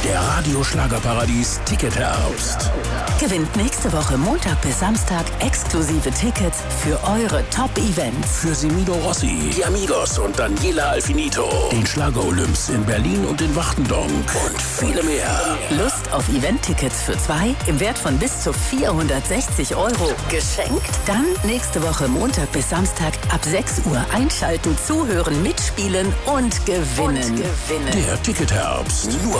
Der Radio-Schlagerparadies Ticket-Herbst. Gewinnt nächste Woche Montag bis Samstag exklusive Tickets für eure Top-Events. Für Semino Rossi, die Amigos und Daniela Alfinito, den Schlager-Olymps in Berlin und in Wachtendonk und viele mehr. Lust auf Event-Tickets für 2 im Wert von bis zu 460 € geschenkt? Dann nächste Woche Montag bis Samstag ab 6 Uhr einschalten, zuhören, mitspielen und gewinnen. Der Ticket-Herbst. Nur